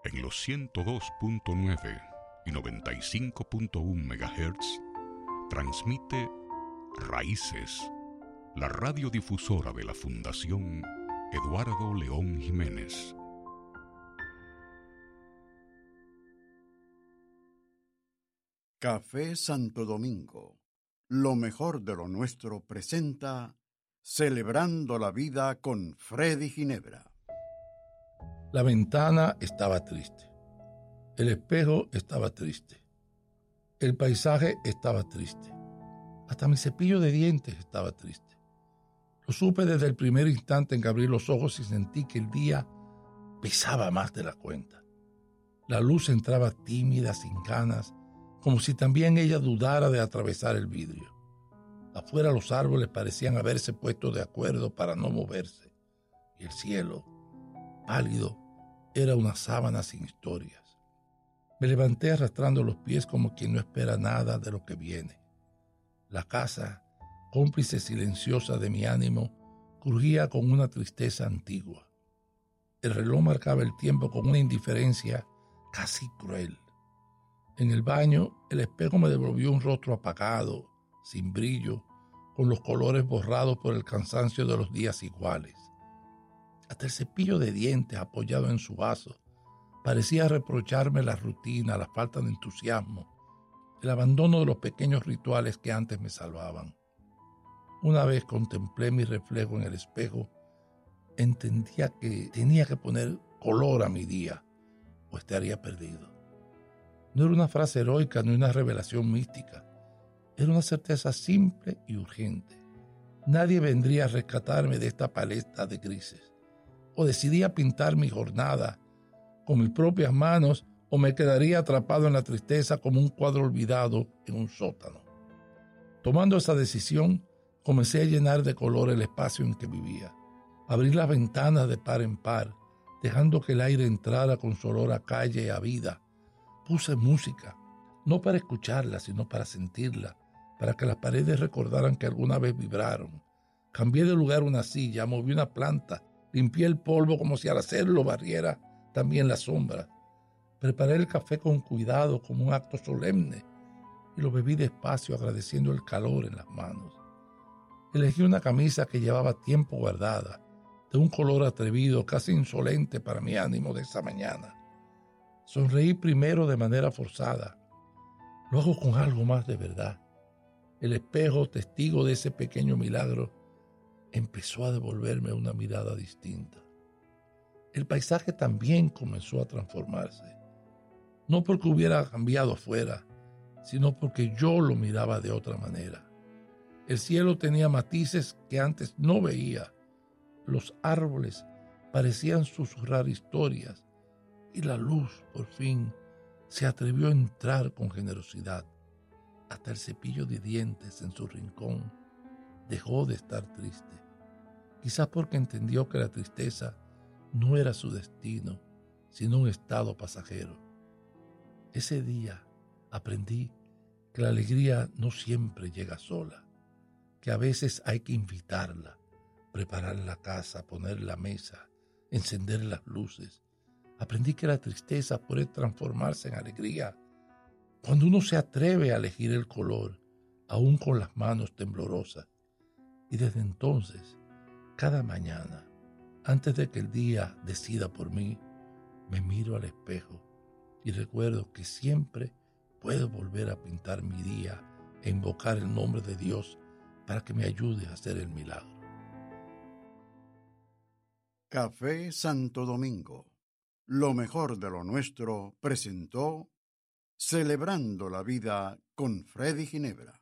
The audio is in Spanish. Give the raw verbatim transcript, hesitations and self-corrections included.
en los ciento dos punto nueve y noventa y cinco punto uno megahertz, transmite Raíces, la radiodifusora de la Fundación Eduardo León Jiménez. Café Santo Domingo, lo mejor de lo nuestro, presenta Celebrando la Vida con Freddy Ginebra. La ventana estaba triste. El espejo estaba triste. El paisaje estaba triste. Hasta mi cepillo de dientes estaba triste. Lo supe desde el primer instante en que abrí los ojos y sentí que el día pesaba más de la cuenta. La luz entraba tímida, sin ganas, como si también ella dudara de atravesar el vidrio. Afuera los árboles parecían haberse puesto de acuerdo para no moverse, y el cielo, pálido, era una sábana sin historias. Me levanté arrastrando los pies como quien no espera nada de lo que viene. La casa, cómplice silenciosa de mi ánimo, crujía con una tristeza antigua. El reloj marcaba el tiempo con una indiferencia casi cruel. En el baño, el espejo me devolvió un rostro apagado, sin brillo, con los colores borrados por el cansancio de los días iguales. Hasta el cepillo de dientes apoyado en su vaso parecía reprocharme la rutina, la falta de entusiasmo, el abandono de los pequeños rituales que antes me salvaban. Una vez contemplé mi reflejo en el espejo, entendía que tenía que poner color a mi día o estaría perdido. No era una frase heroica ni una revelación mística. Era una certeza simple y urgente. Nadie vendría a rescatarme de esta paleta de grises. O decidía pintar mi jornada con mis propias manos o me quedaría atrapado en la tristeza como un cuadro olvidado en un sótano. Tomando esa decisión, comencé a llenar de color el espacio en que vivía. Abrí las ventanas de par en par, dejando que el aire entrara con su olor a calle y a vida. Puse música, no para escucharla, sino para sentirla, para que las paredes recordaran que alguna vez vibraron. Cambié de lugar una silla, moví una planta, limpié el polvo como si al hacerlo barriera también la sombra. Preparé el café con cuidado como un acto solemne y lo bebí despacio agradeciendo el calor en las manos. Elegí una camisa que llevaba tiempo guardada, de un color atrevido, casi insolente para mi ánimo de esa mañana. Sonreí primero de manera forzada, luego con algo más de verdad. El espejo, testigo de ese pequeño milagro, empezó a devolverme una mirada distinta. El paisaje también comenzó a transformarse, no porque hubiera cambiado afuera, sino porque yo lo miraba de otra manera. El cielo tenía matices que antes no veía. Los árboles parecían susurrar historias y la luz, por fin, se atrevió a entrar con generosidad. Hasta el cepillo de dientes en su rincón dejó de estar triste. Quizás porque entendió que la tristeza no era su destino, sino un estado pasajero. Ese día aprendí que la alegría no siempre llega sola, que a veces hay que invitarla, preparar la casa, poner la mesa, encender las luces. Aprendí que la tristeza puede transformarse en alegría cuando uno se atreve a elegir el color, aún con las manos temblorosas. Y desde entonces, cada mañana, antes de que el día decida por mí, me miro al espejo y recuerdo que siempre puedo volver a pintar mi día e invocar el nombre de Dios para que me ayude a hacer el milagro. Café Santo Domingo, lo mejor de lo nuestro, presentó Celebrando la Vida con Freddy Ginebra.